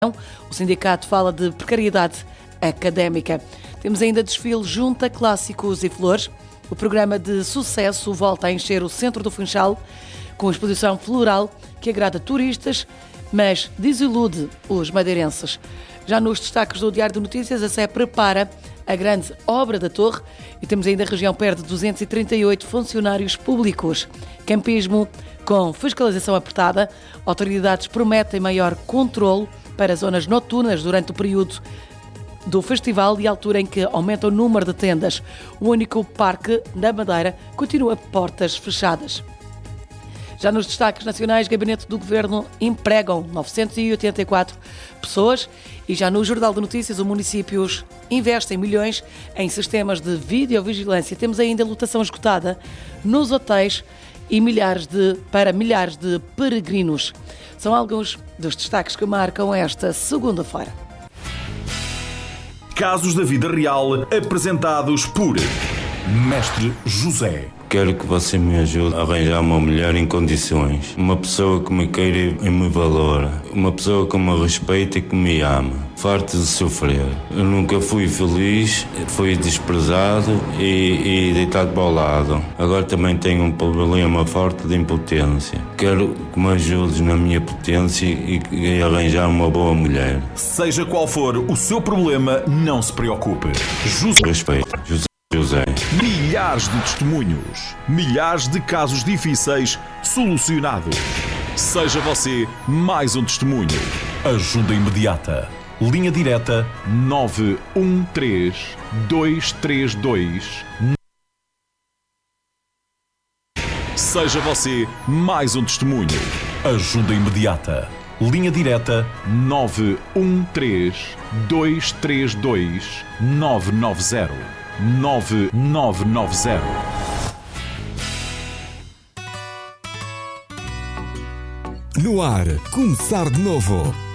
O sindicato fala de precariedade académica. Temos ainda desfile Junta Clássicos e Flores. O programa de sucesso volta a encher o centro do Funchal com a exposição floral que agrada turistas, mas desilude os madeirenses. Já nos destaques do Diário de Notícias, a SE prepara a grande obra da Torre e temos ainda a região perde 238 funcionários públicos. Campismo com fiscalização apertada. Autoridades prometem maior controle para zonas noturnas durante o período do festival e a altura em que aumenta o número de tendas. O único parque da Madeira continua portas fechadas. Já nos destaques nacionais, Gabinete do Governo empregam 984 pessoas e já no Jornal de Notícias, os municípios investem milhões em sistemas de videovigilância. Temos ainda lotação esgotada nos hotéis e para milhares de peregrinos. São alguns dos destaques que marcam esta segunda-feira. Casos da vida real apresentados por Mestre José. Quero que você me ajude a arranjar uma mulher em condições. Uma pessoa que me queira e me valora. Uma pessoa que me respeita e que me ama. Farto de sofrer. Eu nunca fui feliz, fui desprezado e deitado para o lado. Agora também tenho um problema forte de impotência. Quero que me ajudes na minha potência e arranjar uma boa mulher. Seja qual for o seu problema, não se preocupe. Respeito. José. Milhares de testemunhos, milhares de casos difíceis solucionados. Seja você mais um testemunho. Ajuda imediata. Linha direta 913 232. Seja você mais um testemunho. Ajuda imediata. Linha direta 913 232 990. 9990. No ar, começar de novo.